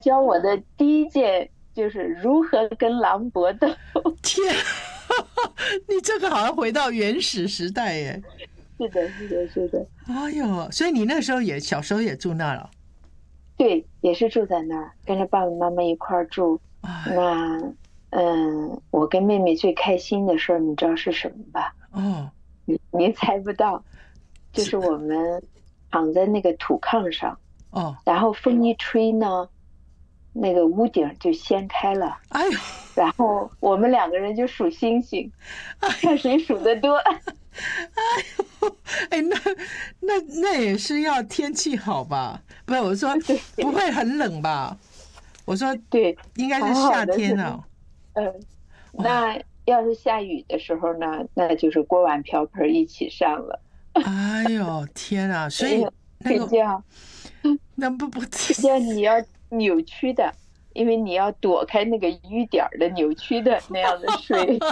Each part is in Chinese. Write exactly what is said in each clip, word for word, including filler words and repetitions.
教我的第一件就是如何跟狼搏斗。 天，你这个好像回到原始时代耶。 是的，是的，是的。 哎呦，所以你那时候也小时候也住那了？ 对，也是住在那儿，跟着爸爸妈妈一块儿住。 哎， 那，嗯，我跟妹妹最开心的事儿，你知道是什么吧？ 哦， 你你猜不到，就是我们躺在那个土炕上， 哦， 然后风一吹呢，那个屋顶就掀开了， 哎呦， 然后我们两个人就数星星，看谁数得多。 哎，那那那也是要天气好吧？不是，我说对不会很冷吧？我说对， 应该是还好夏的是， 天啊。 嗯， 哇， 那要是下雨的时候呢，那就是锅碗瓢盆一起上了。 哎呦天啊！所以哎呀， 那个睡觉那不不， 睡觉你要扭曲的，因为你要躲开那个雨点儿的扭曲的那样的睡。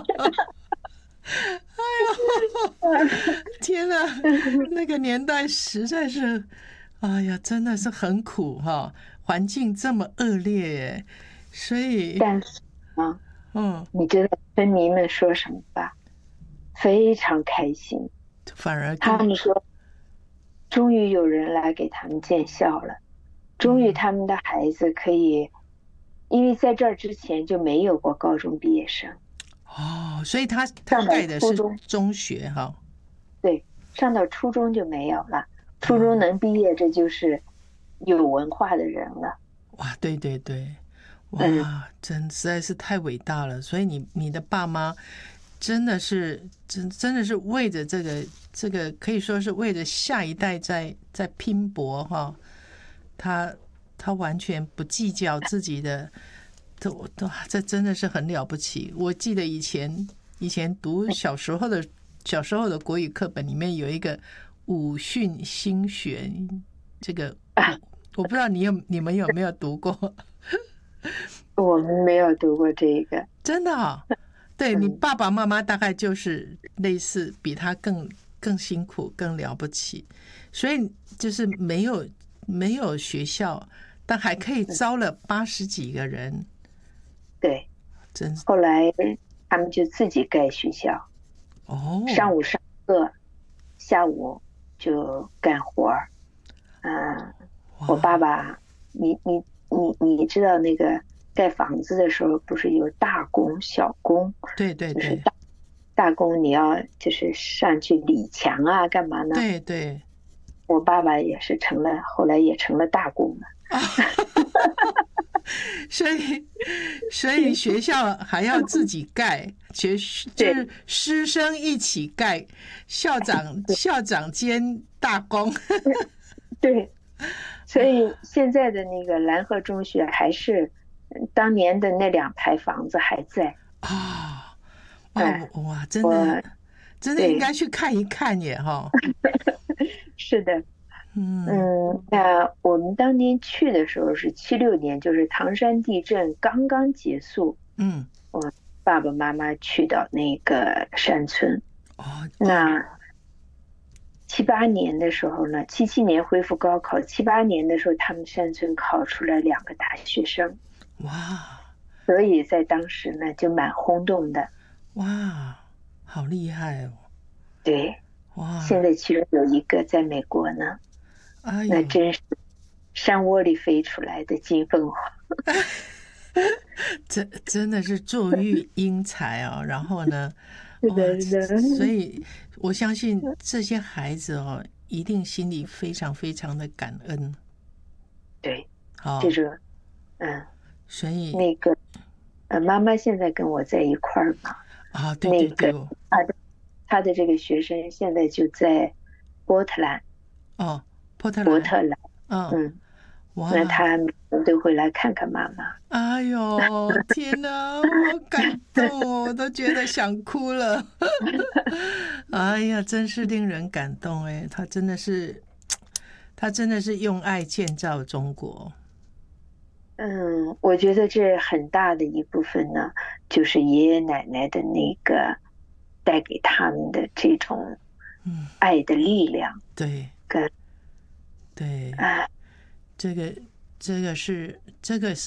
天啊，那个年代实在是，哎呀，真的是很苦哈，环境这么恶劣耶，所以但是啊， 嗯， 你知道村民们说什么吧？非常开心， 反而更他们说终于有人来给他们见笑了，终于他们的孩子可以，因为在这儿之前就没有过高中毕业生， 哦，所以他他上到盖的是初中， 中学哈。 对，上到初中就没有了，初中哦， 能毕业，这就是有文化的人了。 哇，对对对， 嗯， 哇，真实在是太伟大了。所以你你的爸妈真的是真真的是为着这个这个可以说是为着下一代在在拼搏哈。他他完全不计较自己的，这我都这真的是很了不起。我记得以前以前读小时候的小时候的国语课本里面有一个武训新学，这个我我不知道你有你们有没有读过？ 我们没有读过这个。 真的哦，对你嗯， 爸爸妈妈大概就是类似比他更更辛苦更了不起，所以就是没有没有学校，但还可以招了八十几个人， 对， 真后来他们就自己盖学校， 哦上午上课，下午就干活儿。嗯，我爸哇， 爸，你你你你知道那个盖房子的时候不是有大工小工， 对对对就是大大工你要就是上去理墙啊，干嘛呢？ 对对我爸爸也是成了，后来也成了大工了。 啊，所以所以学校还要自己盖，学就对是师生一起盖，校长校长兼大工。 对，所以现在的那个蓝河中学还是嗯当年的那两排房子还在。 啊，哇哎， 哇，真的我真的应对， 该去看一看耶哈。 是的。 嗯嗯，那我们当年去的时候是七六年，就是唐山地震刚刚结束， 嗯， 我爸爸妈妈去到那个山村。 哦哦， 那七八年的时候呢，七七年恢复高考，七八年的时候，他们山村考出来两个大学生， 哇所以在当时呢就蛮轰动的。 哇，好厉害哦， 对，现哇， 在其中有一个在美国呢， 哎呦， 那真是山窝里飞出来的金凤凰。 真真的是坐育英才哦。然后呢，哇， 是的，是所的。 以我相信这些孩子哦，一定心里非常非常的感恩。 对，这好， 个，嗯， 所以那个，呃，妈妈现在跟我在一块儿嘛， 啊，对对对， 那个她的她的这个学生现在就在波特兰， 哦，波特兰， 波特兰。 嗯， 嗯，那哇。 他每年都会来看看妈妈。 哎呦，天哪，好感动哦，我都觉得想哭了。哎呀，真是令人感动哎，他真的是，他真的是用爱建造中国。 嗯，我觉得这很大的一部分呢，就是爷爷奶奶的那个带给他们的这种嗯， 爱的力量对跟对， 啊。 这个这个是这个是。